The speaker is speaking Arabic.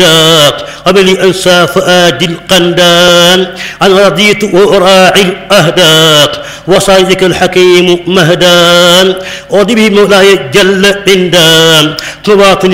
قبل أنسى فؤاد القندان أنا رضيت وأراعي الأهداق وصيدك الحكيم مهدان أضبي مولاي جل عندان